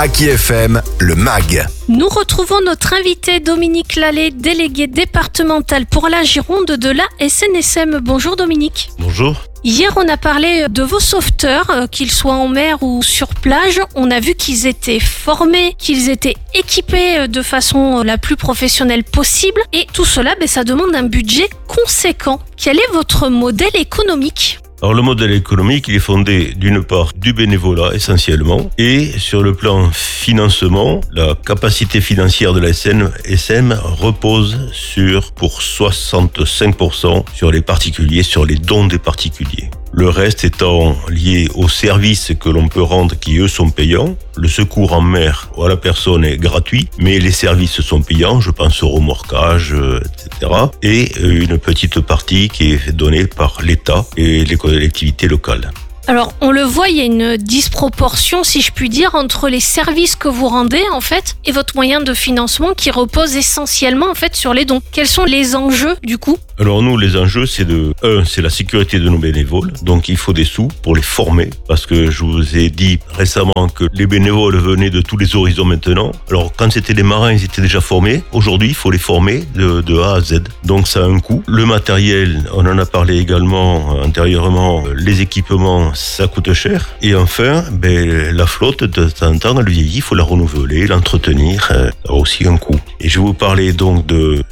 Aki FM, le MAG. Nous retrouvons notre invité Dominique Lallet, délégué départemental pour la Gironde de la SNSM. Bonjour Dominique. Bonjour. Hier, on a parlé de vos sauveteurs, qu'ils soient en mer ou sur plage. On a vu qu'ils étaient formés, qu'ils étaient équipés de façon la plus professionnelle possible. Et tout cela, ça demande un budget conséquent. Quel est votre modèle économique ? Alors le modèle économique, il est fondé d'une part du bénévolat essentiellement et sur le plan financement, la capacité financière de la SNSM repose pour 65% sur les particuliers, sur les dons des particuliers. Le reste étant lié aux services que l'on peut rendre qui eux sont payants. Le secours en mer à la personne est gratuit, mais les services sont payants, je pense au remorquage, etc. Et une petite partie qui est donnée par l'État et les collectivités locales. Alors, on le voit, il y a une disproportion, si je puis dire, entre les services que vous rendez, en fait, et votre moyen de financement qui repose essentiellement, en fait, sur les dons. Quels sont les enjeux, du coup ? Alors nous, les enjeux, c'est la sécurité de nos bénévoles. Donc il faut des sous pour les former. Parce que je vous ai dit récemment que les bénévoles venaient de tous les horizons maintenant. Alors quand c'était des marins, ils étaient déjà formés. Aujourd'hui, il faut les former de A à Z. Donc ça a un coût. Le matériel, on en a parlé également antérieurement, les équipements, ça coûte cher. Et enfin, la flotte, de temps en temps, elle vieillit, il faut la renouveler, l'entretenir. Ça a aussi un coût. Et je vais vous parler donc de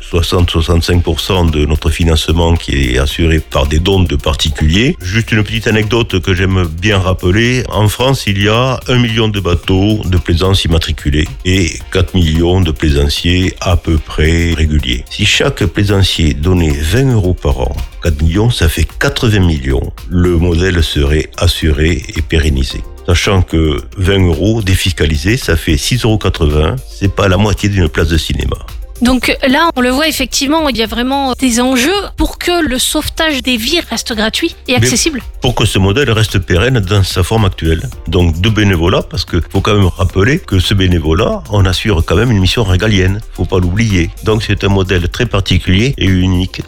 60-65% de notre financement qui est assuré par des dons de particuliers. Juste une petite anecdote que j'aime bien rappeler. En France, il y a 1 million de bateaux de plaisance immatriculés et 4 millions de plaisanciers à peu près réguliers. Si chaque plaisancier donnait 20 € par an, 4 millions, ça fait 80 millions. Le modèle serait assuré et pérennisé. Sachant que 20 € défiscalisés, ça fait 6,80 €. C'est pas la moitié d'une place de cinéma. Donc là, on le voit effectivement, il y a vraiment des enjeux pour que le sauvetage des vies reste gratuit et accessible. Mais pour que ce modèle reste pérenne dans sa forme actuelle. Donc de bénévolat, parce qu'il faut quand même rappeler que ce bénévolat, on assure quand même une mission régalienne. Faut pas l'oublier. Donc c'est un modèle très particulier et unique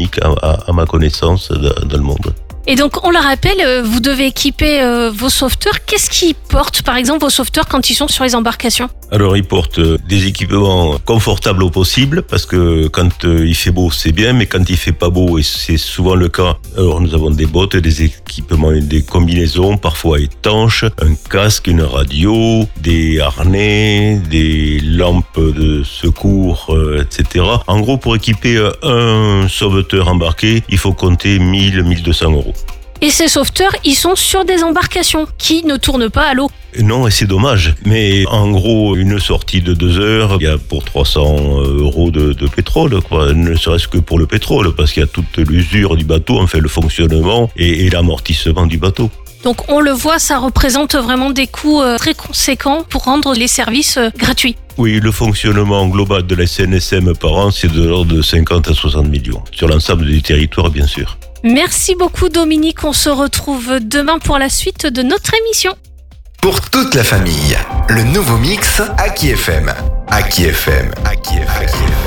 à ma connaissance dans le monde. Et donc, on le rappelle, vous devez équiper vos sauveteurs. Qu'est-ce qu'ils portent, par exemple, vos sauveteurs quand ils sont sur les embarcations ? Alors, ils portent des équipements confortables au possible, parce que quand il fait beau, c'est bien, mais quand il fait pas beau, et c'est souvent le cas, alors nous avons des bottes, des équipements, des combinaisons, parfois étanches, un casque, une radio, des harnais, des lampes de secours, etc. En gros, pour équiper un sauveteur embarqué, il faut compter 1 200 €. Et ces sauveteurs, ils sont sur des embarcations qui ne tournent pas à l'eau. Non, et c'est dommage. Mais en gros, une sortie de 2 heures, il y a pour 300 € de pétrole, quoi. Ne serait-ce que pour le pétrole, parce qu'il y a toute l'usure du bateau, enfin le fonctionnement et l'amortissement du bateau. Donc on le voit, ça représente vraiment des coûts très conséquents pour rendre les services gratuits. Oui, le fonctionnement global de la SNSM par an, c'est de l'ordre de 50 à 60 millions. Sur l'ensemble du territoire, bien sûr. Merci beaucoup Dominique, on se retrouve demain pour la suite de notre émission. Pour toute la famille, le nouveau mix Aki FM. Aki FM. Aki FM.